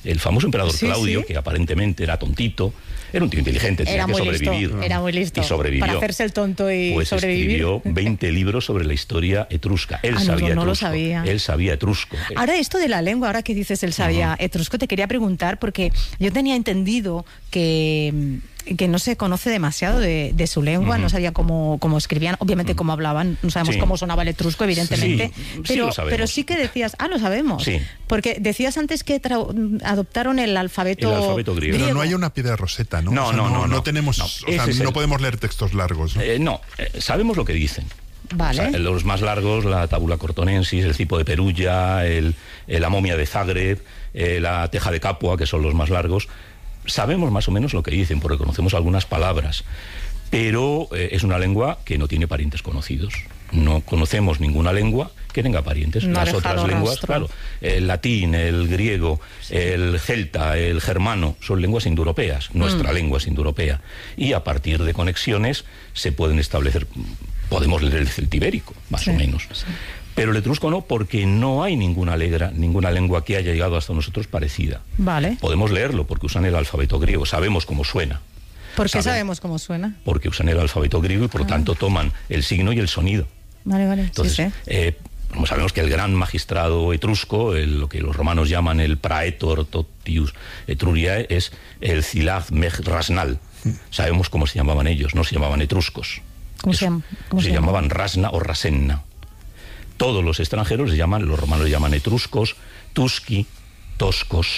El famoso emperador Claudio, que aparentemente era tontito, era un tío inteligente, tenía que sobrevivir. Era muy listo. Y sobrevivió. Para hacerse el tonto y pues sobrevivir. Escribió 20 libros sobre la historia etrusca. Él sabía etrusco. No lo sabía. Él sabía etrusco. Ahora, esto de la lengua, ahora que dices él sabía etrusco, te quería preguntar, porque yo tenía entendido que no se conoce demasiado de su lengua, no sabía cómo escribían, obviamente cómo hablaban, no sabemos cómo sonaba el etrusco, evidentemente, pero sí que decías, lo sabemos, porque decías antes que adoptaron el alfabeto griego. Pero no hay una piedra roseta, ¿no? No tenemos, no podemos leer textos largos. Sabemos lo que dicen. Vale. O sea, los más largos, la Tabula Cortonensis, el Cipo de Perugia, la momia de Zagreb, la Teja de Capua, que son los más largos. Sabemos más o menos lo que dicen, porque conocemos algunas palabras, pero es una lengua que no tiene parientes conocidos. No conocemos ninguna lengua que tenga parientes. Las otras lenguas, claro, el latín, el griego, el celta, el germano, son lenguas indoeuropeas. Nuestra lengua es indoeuropea. Y a partir de conexiones se pueden establecer, podemos leer el celtibérico, más o menos. Sí. Pero el etrusco no, porque no hay ninguna lengua que haya llegado hasta nosotros parecida. Vale. Podemos leerlo porque usan el alfabeto griego, sabemos cómo suena. ¿Por qué sabemos cómo suena? Porque usan el alfabeto griego y por tanto toman el signo y el sonido. Vale. Entonces, como sabemos que el gran magistrado etrusco, lo que los romanos llaman el praetor totius Etruriae, es el Zilag Meg Rasnal. Sabemos cómo se llamaban ellos, no se llamaban etruscos. ¿Cómo se llamaban Rasna o Rasenna. Todos los extranjeros los romanos le llaman etruscos, tusci, toscos.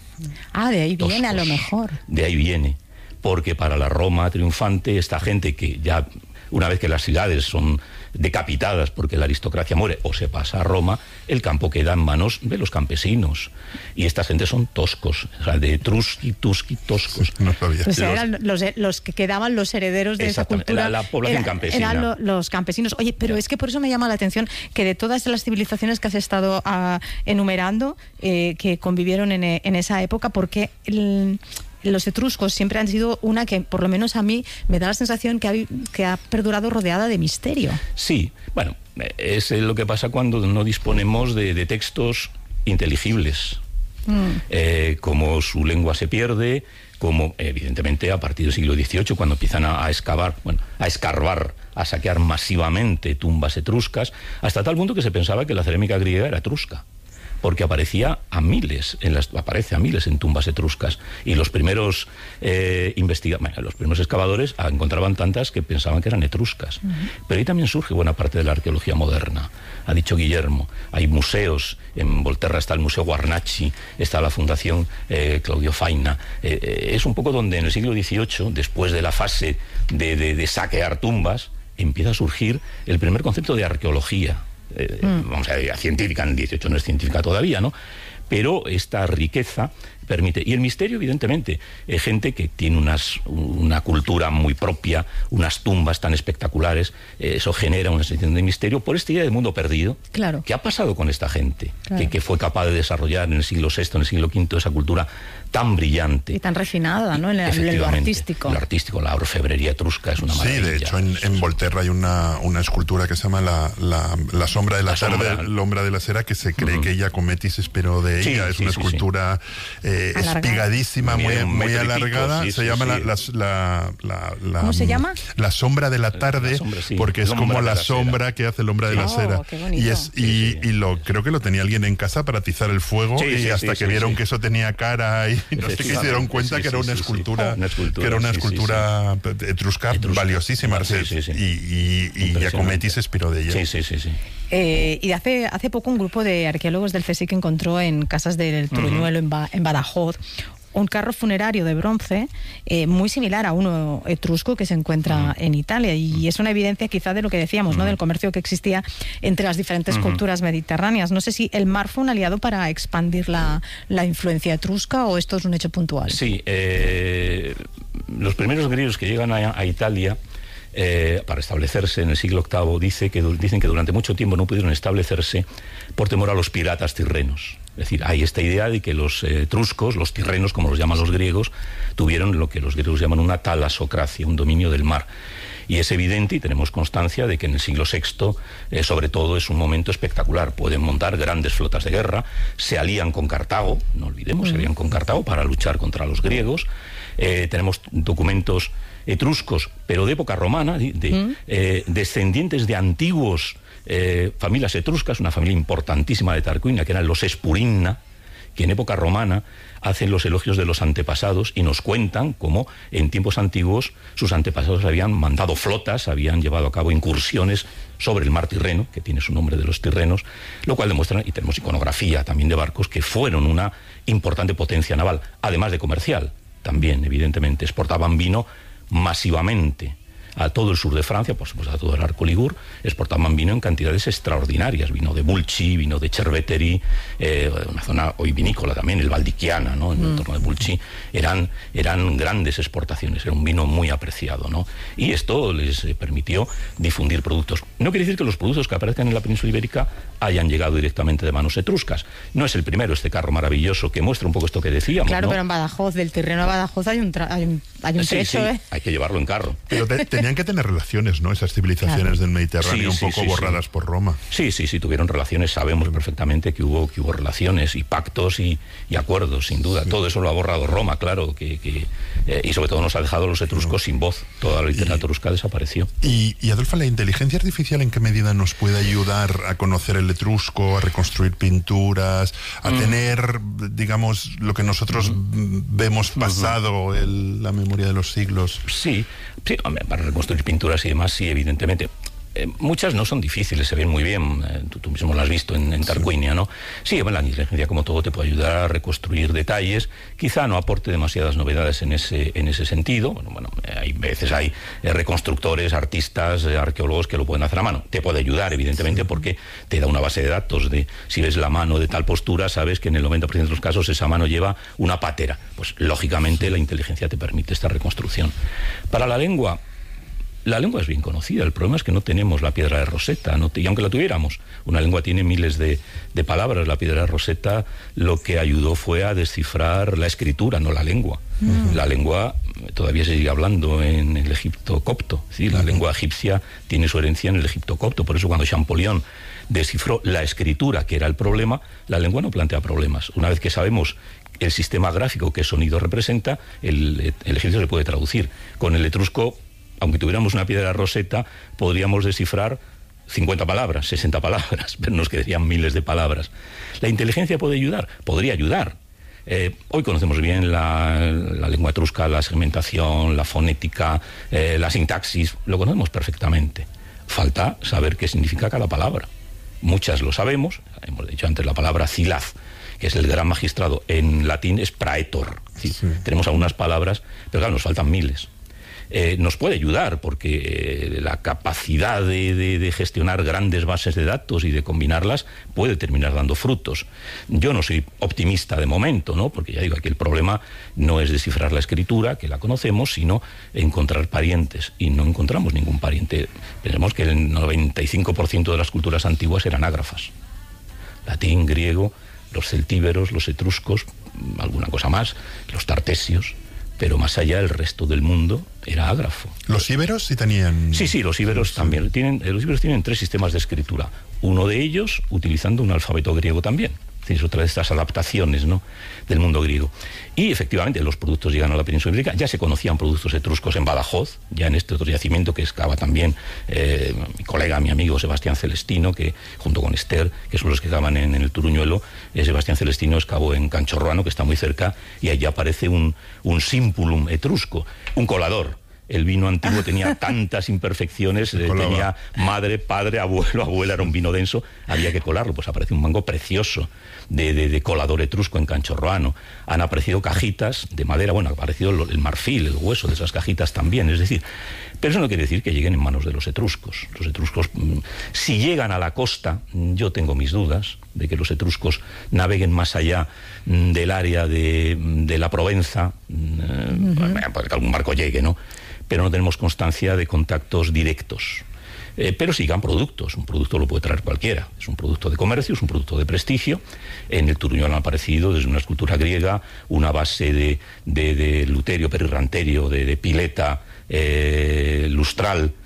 De ahí viene toscos. A lo mejor. De ahí viene, porque para la Roma triunfante, esta gente que ya, una vez que las ciudades son decapitadas porque la aristocracia muere o se pasa a Roma, el campo queda en manos de los campesinos. Y esta gente son toscos, o sea, de etrusci, tusci, toscos. No sabía. O sea, eran los que quedaban los herederos de esa cultura. La población campesina. Eran los campesinos. Oye, pero es que por eso me llama la atención que de todas las civilizaciones que has estado enumerando, que convivieron en esa época, porque los etruscos siempre han sido una que, por lo menos a mí, me da la sensación que ha perdurado rodeada de misterio. Sí, bueno, es lo que pasa cuando no disponemos de textos inteligibles. Como su lengua se pierde, como evidentemente a partir del siglo XVIII, cuando empiezan a escarbar, a saquear masivamente tumbas etruscas, hasta tal punto que se pensaba que la cerámica griega era etrusca, porque aparece a miles en tumbas etruscas, y los primeros los primeros excavadores encontraban tantas que pensaban que eran etruscas. Pero ahí también surge buena parte de la arqueología moderna. Ha dicho Guillermo, hay museos, en Volterra está el Museo Guarnachi, está la Fundación Claudio Faina. Es un poco donde en el siglo XVIII, después de la fase de saquear tumbas, empieza a surgir el primer concepto de arqueología. Vamos a ver, científica, en el 18 no es científica todavía, ¿no? Pero esta riqueza permite, y el misterio, evidentemente, gente que tiene una cultura muy propia, unas tumbas tan espectaculares, eso genera una sensación de misterio por esta idea del mundo perdido. Claro. ¿Qué ha pasado con esta gente? Claro. Que fue capaz de desarrollar en el siglo VI, en el siglo V, esa cultura tan brillante. Y tan refinada, ¿no? En lo artístico. Lo artístico, la orfebrería etrusca es una maravilla. Sí, de hecho, en Volterra hay una escultura que se llama la sombra de la tarde, el hombre de la cera, que se cree que Giacometti se inspiró de ella. Es una escultura espigadísima, muy alargada. Se llama ¿cómo se llama? La sombra de la tarde, porque es como la sombra que hace el hombre de la cera. Creo que lo tenía alguien en casa para atizar el fuego, y hasta que vieron que eso tenía cara y no sé qué, se dieron cuenta que era una escultura etrusca valiosísima. Y Giacometti se inspiró de ella. Sí. Y hace poco un grupo de arqueólogos del CSIC encontró en Casas del Truñuelo, en Badajoz, un carro funerario de bronce muy similar a uno etrusco que se encuentra en Italia, y es una evidencia quizá de lo que decíamos, ¿no? Del comercio que existía entre las diferentes culturas mediterráneas. No sé si el mar fue un aliado para expandir la influencia etrusca, o esto es un hecho puntual. Sí, los primeros griegos que llegan a Italia para establecerse en el siglo VIII dicen que durante mucho tiempo no pudieron establecerse por temor a los piratas tirrenos. Es decir, hay esta idea de que los etruscos, los tirrenos, como los llaman los griegos, tuvieron lo que los griegos llaman una talasocracia, un dominio del mar. Y es evidente, y tenemos constancia, de que en el siglo VI, sobre todo, es un momento espectacular. Pueden montar grandes flotas de guerra, se alían con Cartago, no olvidemos, se alían con Cartago para luchar contra los griegos. Tenemos documentos etruscos, pero de época romana, descendientes de antiguos familias etruscas, una familia importantísima de Tarquinia, que eran los Espurinna, que en época romana hacen los elogios de los antepasados y nos cuentan cómo en tiempos antiguos sus antepasados habían mandado flotas, habían llevado a cabo incursiones sobre el mar Tirreno, que tiene su nombre de los tirrenos, lo cual demuestra, y tenemos iconografía también de barcos, que fueron una importante potencia naval, además de comercial, también evidentemente exportaban vino masivamente a todo el sur de Francia, por supuesto a todo el arco Ligur, exportaban vino en cantidades extraordinarias, vino de Bulci, vino de Cerveteri, una zona hoy vinícola también, el Valdichiana, ¿no? En el entorno de Bulci, eran grandes exportaciones, era un vino muy apreciado, ¿no? Y esto les permitió difundir productos. No quiere decir que los productos que aparezcan en la península ibérica hayan llegado directamente de manos etruscas. No es el primero este carro maravilloso que muestra un poco esto que decíamos, claro, ¿no? Pero en Badajoz, del Tirreno a Badajoz hay un trecho, sí, hay que llevarlo en carro. Pero tenían que tener relaciones, ¿no? Esas civilizaciones del Mediterráneo un poco borradas por Roma. Sí, tuvieron relaciones, sabemos perfectamente que hubo relaciones y pactos y acuerdos, sin duda. Todo eso lo ha borrado Roma, claro, y sobre todo nos ha dejado los etruscos sin voz. Toda la literatura etrusca desapareció. Y Adolfo, ¿la inteligencia artificial en qué medida nos puede ayudar a conocer el etrusco, a reconstruir pinturas, a tener, digamos, lo que nosotros vemos pasado en la memoria de los siglos? Sí, para reconstruir pinturas y demás, sí, evidentemente. Muchas no son difíciles, se ven muy bien, tú mismo lo has visto en Tarquinia, ¿no? Sí, bueno, la inteligencia, como todo, te puede ayudar a reconstruir detalles, quizá no aporte demasiadas novedades en ese sentido. Bueno, hay veces hay reconstructores, artistas, arqueólogos que lo pueden hacer a mano. Te puede ayudar, evidentemente, porque te da una base de datos de si ves la mano de tal postura, sabes que en el 90% de los casos esa mano lleva una pátera. Pues, lógicamente, la inteligencia te permite esta reconstrucción. Para la lengua es bien conocida, el problema es que no tenemos la piedra de Rosetta, y aunque la tuviéramos, una lengua tiene miles de palabras, la piedra de Rosetta lo que ayudó fue a descifrar la escritura, no la lengua. La lengua todavía se sigue hablando en el Egipto copto, ¿sí? La lengua egipcia tiene su herencia en el Egipto copto, por eso cuando Champollion descifró la escritura, que era el problema, la lengua no plantea problemas. Una vez que sabemos el sistema gráfico que sonido representa, el egipcio se puede traducir. Con el etrusco, aunque tuviéramos una piedra Rosetta, podríamos descifrar 50 palabras, 60 palabras, pero nos quedarían miles de palabras. ¿La inteligencia puede ayudar? Podría ayudar. Hoy conocemos bien la lengua etrusca, la segmentación, la fonética, la sintaxis, lo conocemos perfectamente. Falta saber qué significa cada palabra. Muchas lo sabemos, hemos dicho antes la palabra cilaz, que es el gran magistrado, en latín es praetor. Sí. Tenemos algunas palabras, pero claro, nos faltan miles. Nos puede ayudar porque la capacidad de gestionar grandes bases de datos y de combinarlas puede terminar dando frutos. Yo no soy optimista de momento, ¿no? Porque ya digo, aquí el problema no es descifrar la escritura, que la conocemos, sino encontrar parientes, y no encontramos ningún pariente. Pensemos que el 95% de las culturas antiguas eran ágrafas. Latín, griego, los celtíberos, los etruscos, alguna cosa más, los tartesios. Pero más allá, el resto del mundo era ágrafo. ¿Los íberos sí tenían...? Sí, los íberos también. Los íberos tienen 3 sistemas de escritura. Uno de ellos utilizando un alfabeto griego también. Es otra de estas adaptaciones, ¿no?, del mundo griego. Y efectivamente los productos llegan a la península ibérica. Ya se conocían productos etruscos en Badajoz, ya en este otro yacimiento que excava también mi colega, mi amigo Sebastián Celestino, que junto con Esther, que son los que excavan en el Turuñuelo, Sebastián Celestino excavó en Canchorroano, que está muy cerca, y allí aparece un simpulum etrusco, un colador. El vino antiguo tenía tantas imperfecciones, tenía madre, padre, abuelo, abuela, era un vino denso, había que colarlo. Pues aparece un mango precioso de colador etrusco en Canchorroano. Han aparecido cajitas de madera, bueno, ha aparecido el marfil, el hueso de esas cajitas también, es decir, pero eso no quiere decir que lleguen en manos de los etruscos. Los etruscos, si llegan a la costa, yo tengo mis dudas de que los etruscos naveguen más allá del área de la Provenza, puede que algún barco llegue, ¿no? Pero no tenemos constancia de contactos directos. Pero sigan productos. Un producto lo puede traer cualquiera. Es un producto de comercio, es un producto de prestigio. En el Turuñuelo han aparecido desde una escultura griega una base de luterio, perirranterio, de pileta lustral,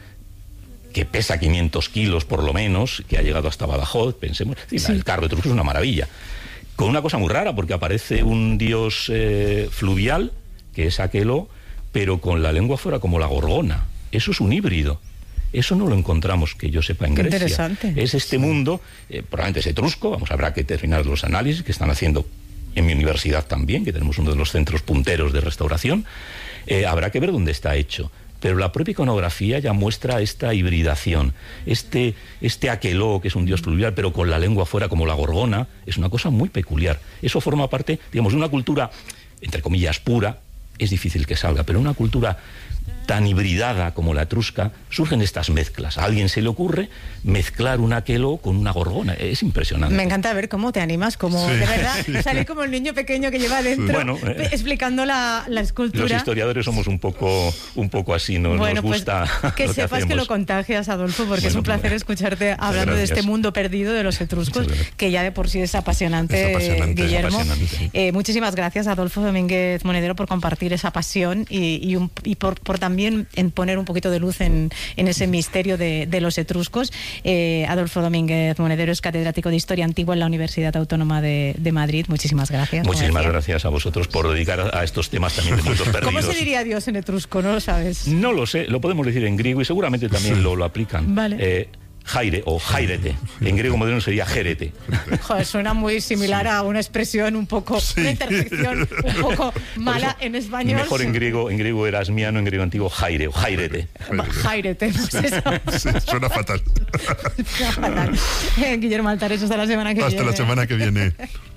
que pesa 500 kilos por lo menos, que ha llegado hasta Badajoz, pensemos, el carro etrusco es una maravilla, con una cosa muy rara, porque aparece un dios fluvial, que es Aqueloo, pero con la lengua fuera como la gorgona. Eso es un híbrido. Eso no lo encontramos, que yo sepa, en Grecia. Interesante. Es este mundo, probablemente es etrusco, habrá que terminar los análisis que están haciendo en mi universidad también, que tenemos uno de los centros punteros de restauración. Habrá que ver dónde está hecho. Pero la propia iconografía ya muestra esta hibridación. Este Aqueloo, que es un dios fluvial, pero con la lengua fuera como la gorgona, es una cosa muy peculiar. Eso forma parte, digamos, de una cultura, entre comillas, pura. Es difícil que salga, pero una cultura tan hibridada como la etrusca, surgen estas mezclas. A alguien se le ocurre mezclar un Aqueloo con una gorgona. Es impresionante. Me encanta ver cómo te animas, como de verdad sale como el niño pequeño que lleva dentro, bueno, explicando la escultura. Los historiadores somos un poco así, nos gusta. Pues, que sepas que lo contagias, Adolfo, porque es un placer escucharte hablando de este mundo perdido de los etruscos, que ya de por sí es apasionante, Guillermo. Muchísimas gracias, Adolfo Domínguez Monedero, por compartir esa pasión y por también en poner un poquito de luz en ese misterio de los etruscos. Adolfo Domínguez Monedero es catedrático de Historia Antigua en la Universidad Autónoma de Madrid. Muchísimas gracias. Muchísimas gracias a vosotros por dedicar a estos temas también de mundos perdidos. ¿Cómo se diría Dios en etrusco? ¿No lo sabes? No lo sé, lo podemos decir en griego y seguramente también lo aplican. Vale. Jaire o jairete. En griego moderno sería jerete. Joder, suena muy similar a una expresión un poco, una interjección un poco mala en español. Mejor en griego erasmiano, en griego antiguo jaire o jairete. Jairete, pues eso. Sí, suena fatal. Suena fatal. Guillermo Altares, hasta la semana que viene. Hasta la semana que viene.